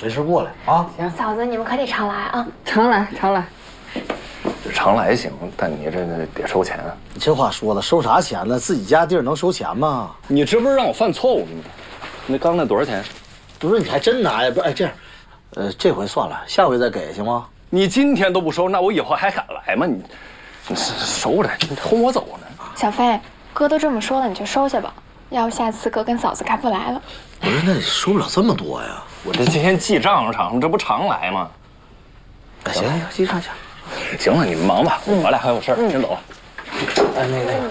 随时过来啊。 行，嫂子你们可得常来啊， 常来常来。 常来行，但你这得收钱啊。 你这话说的，收啥钱呢？自己家地儿能收钱吗？ 你这不是让我犯错误吗？那刚那多少钱？ 不是，你还真拿呀？不是，哎，这样，这回算了，下回再给行吗？ 你今天都不收，那我以后还敢来吗？你收着，你轰我走呢？ 小飞，哥都这么说了，你就收下吧，要不下次哥跟嫂子开不来了。 不是，那收不了这么多呀。 我这今天记账上，这不常来吗？ 行行，记账去。 行了，你们忙吧，我俩还有事儿，先走了。 哎，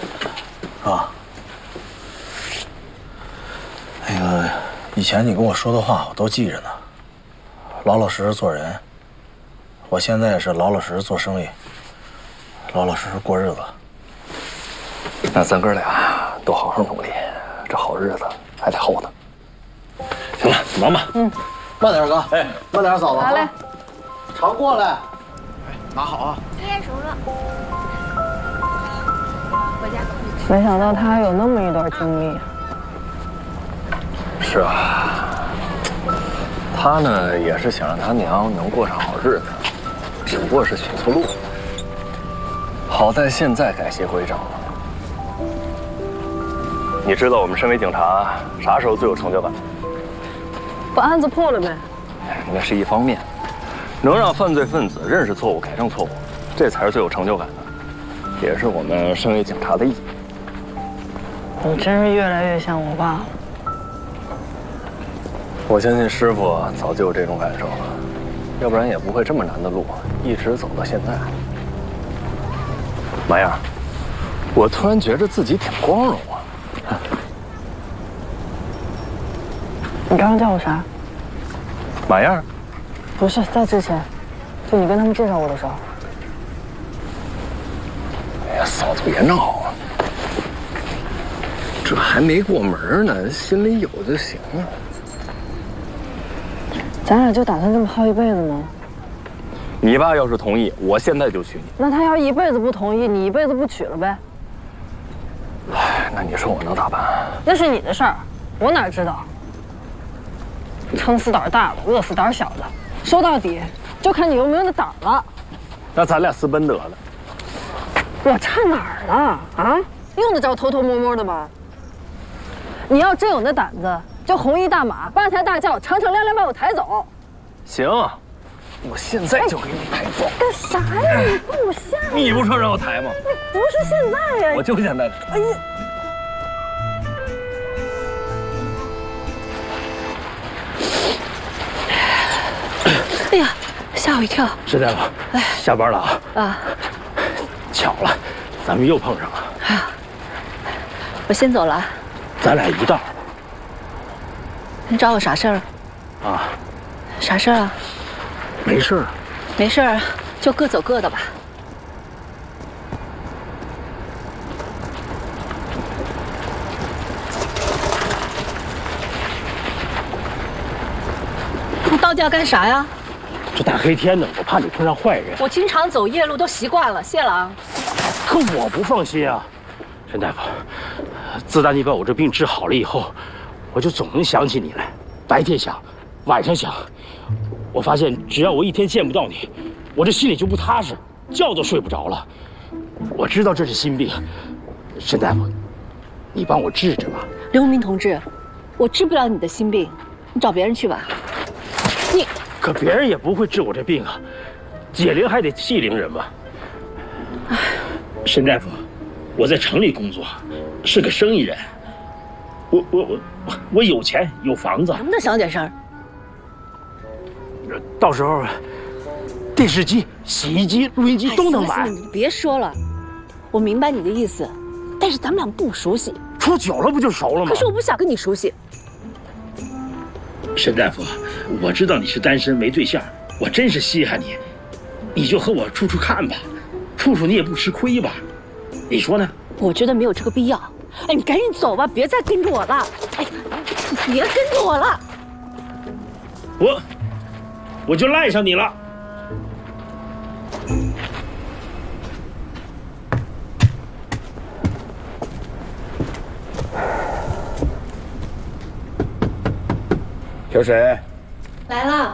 那个，以前你跟我说的话，我都记着呢。老老实实做人，我现在也是老老实实做生意，老老实实过日子。 那咱哥俩都好好努力，这好日子还得后头。行了，忙吧。 慢点，哥。哎，慢点，嫂子。 好嘞， 常过来。拿好啊。 爷爷熟了。回家可以吃。 没想到他还有那么一段经历。 是啊，他呢也是想让他娘能过上好日子，只不过是选错路了。好在现在改邪归正了。你知道我们身为警察啥时候最有成就感？ 把案子破了呗。 那是一方面，能让犯罪分子认识错误、改正错误，这才是最有成就感的，也是我们身为警察的意义。 你真是越来越像我爸了。 我相信师傅早就有这种感受了，要不然也不会这么难的路一直走到现在。麻样，我突然觉得自己挺光荣啊。 你刚刚叫我啥？ 麻样？ 不是，在之前，就你跟他们介绍我的时候。 哎呀，嫂子别闹啊，这还没过门呢，心里有就行了。 咱俩就打算这么耗一辈子吗？ 你爸要是同意，我现在就娶你。 那他要一辈子不同意，你一辈子不娶了呗？ 哎，那你说我能咋办？ 那是你的事儿，我哪知道？撑死胆大的，饿死胆小的，说到底就看你有没有那胆了。 那咱俩私奔得了。 我差哪儿了啊？用得着偷偷摸摸的吗？你要真有那胆子，就红衣大马，八抬大轿，敞敞亮亮把我抬走。 行，我现在就给你抬走。 干啥呀？你放我下！ 你不说让我抬吗？ 不是现在呀！ 我就现在。 哎呀！哎呀，吓我一跳！ 石大夫，哎，下班了啊！ 啊， 巧了，咱们又碰上了。 我先走了。 咱俩一道。 你找我啥事儿？ 啊？ 啥事儿啊？ 没事儿。 没事儿，就各走各的吧。你到底要干啥呀？ 这大黑天的，我怕你碰上坏人。 我经常走夜路，都习惯了。谢了啊。 可我不放心啊，陈大夫。自打你把我这病治好了以后，我就总能想起你来。白天想，晚上想。我发现只要我一天见不到你，我这心里就不踏实，觉都睡不着了。我知道这是心病，陈大夫，你帮我治治吧。 刘明同志，我治不了你的心病，你找别人去吧。你可别人也不会治我这病啊，解铃还得系铃人嘛。沈大夫，我在城里工作，是个生意人。我有钱有房子， 能不能小点声？ 到时候电视机、洗衣机、录音机都能买。 你别说了，我明白你的意思，但是咱们俩不熟悉， 处久了不就熟了吗？ 可是我不想跟你熟悉。 沈大夫，我知道你是单身没对象，我真是稀罕你，你就和我处处看吧，处处你也不吃亏吧？你说呢？ 我觉得没有这个必要。哎，你赶紧走吧，别再跟着我了。哎，你别跟着我了。 我就赖上你了。有谁？ 来了。